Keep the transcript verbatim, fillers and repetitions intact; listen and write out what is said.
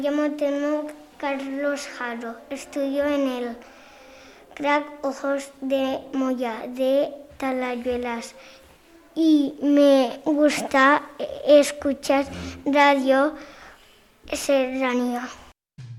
Yo me llamo Carlos Jaro, estudio en el Crack Ojos de Moya de Talayuelas y me gusta escuchar Radio Serranía.